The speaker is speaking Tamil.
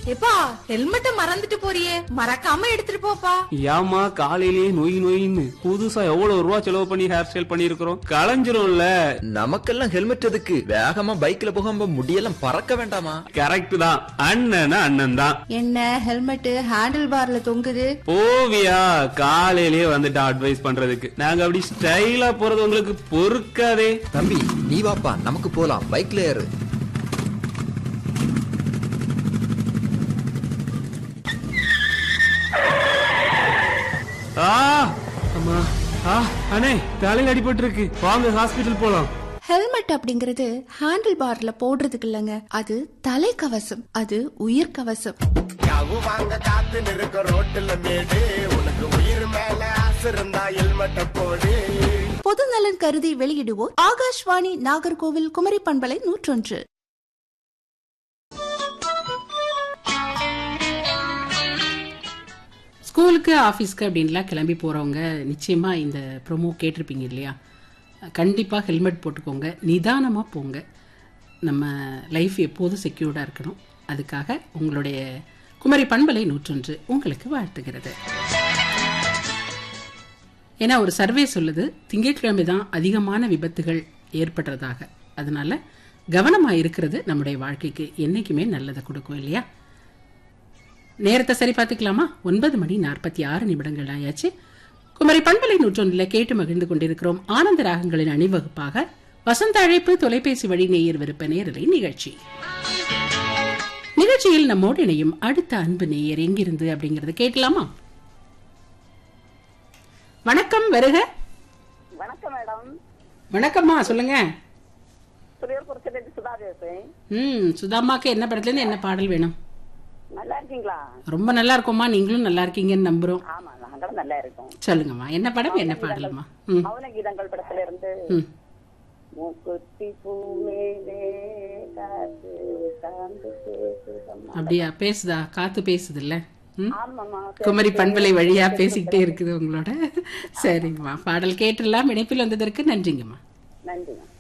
எப்பா ஹெல்மெட்ட மறந்துட்டு போறியே, மறக்காம எடுத்துட்டு போப்பா. ஏமா காலையிலேயே நொய் நொயின்னு புதுசா எவ்வளவு ரூபா செலவு பண்ணி ஹேர் ஸ்டைல் பண்ணிருக்கிறோம், களைஞ்சிரும்ல. நமக்கெல்லாம் ஹெல்மெட் எதுக்கு? வேகமா பைக்ல போகாம முடியெல்லாம் பறக்க வேண்டாமா? கரெக்ட் தான், அண்ணன் அண்ணன் தான். என்ன ஹெல்மெட் ஹேண்டில் பார்ல தொங்குது? ஓவியா காலையிலேயே வந்துட்டு அட்வைஸ் பண்றதுக்கு. நாங்க அப்படி ஸ்டைலா போறது உங்களுக்கு பொறுக்காதே. தம்பி நீ வாப்பா, நமக்கு போலாம், பைக்ல ஏறு. அம்மா, அண்ணே தலையில அடிபட்டு இருக்கு, வாங்க ஹாஸ்பிடல் போலாம். ஹெல்மெட் அப்படிங்கறது ஹேண்டில் பார்ல போடுறதுக்கு இல்லங்க, அது தலைக்கவசம், அது உயிர் கவசம். வாங்க காத்து நிற்க ரோட்டுல மேடு, உனக்கு உயிர் மேல ஆசை இருந்தா ஹெல்மெட்ட போடு. பொது நலன் கருதி வெளியிடுவோர் ஆகாஷ்வாணி நாகர்கோவில் குமரி பண்பலை 101. ஸ்கூலுக்கு ஆஃபீஸ்க்கு அப்படின்லாம் கிளம்பி போகிறவங்க நிச்சயமாக இந்த ப்ரோமோ கேட்டிருப்பீங்க இல்லையா? கண்டிப்பாக ஹெல்மெட் போட்டுக்கோங்க, நிதானமாக போங்க. நம்ம லைஃப் எப்போதும் செக்யூர்டாக இருக்கணும். அதுக்காக உங்களுடைய குமரி பண்பலை 101 உங்களுக்கு வாழ்த்துகிறது. ஏன்னா ஒரு சர்வே சொல்லுது, திங்கட்கிழமை தான் அதிகமான விபத்துகள் ஏற்படுறதாக. அதனால கவனமாக இருக்கிறது நம்முடைய வாழ்க்கைக்கு என்றைக்குமே நல்லதை கொடுக்கும் இல்லையா? நேரத்தை சரி பார்த்துக்கலாமா? 9:46 ஆயாச்சு. குமரி பண்பலை 101 கேட்டு மகிழ்ந்து கொண்டிருக்கிறோம். ஆனந்த ராகங்களின் அணிவகுப்பாக வசந்த அழைப்பு தொலைபேசி வழி நேயர் விருப்ப நேரலை நிகழ்ச்சி. நிகழ்ச்சியில் நம்மோடு இணையும் அடுத்த அன்பு நேயர் எங்கிருந்து அப்படிங்கறத கேட்கலாமா? வணக்கம், வருக. வணக்கம் மேடம். வணக்கம்மா, சொல்லுங்க. சுதா பேசுறேன். சுதாமாக்கு என்ன படத்துல இருந்து என்ன பாடல் வேணும்? நல்லா இருக்கீங்களா? ரொம்ப நல்லா இருக்கோம்மா, நீங்களும் நல்லா இருக்கீங்கன்னு நம்புறோம். ஆமா, நாங்களும் நல்லா இருக்கோம். சொல்லுங்கம்மா, என்ன படம் என்ன பாடலுமா? மௌன கீதங்கள் படத்துல இருந்து மூக்குத்தி பூமேலே காத்து சாந்து பேசுதம்மா. அப்படியா? பேசுதா? காத்து பேசுது இல்ல? ஆமாமா, குமரி பண்பலை வழியா பேசிக்கிட்டே இருக்குது உங்களோட. சரிங்கம்மா, பாடல் கேட்டுலாம். இணைப்பில் வந்ததற்கு நன்றிங்கம்மா. நன்றிமா.